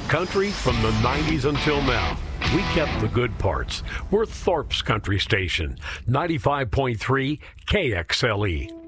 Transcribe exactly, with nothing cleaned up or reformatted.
Country from the nineties until now. We kept the good parts. We're Thorpe's Country Station, ninety-five point three K X L E.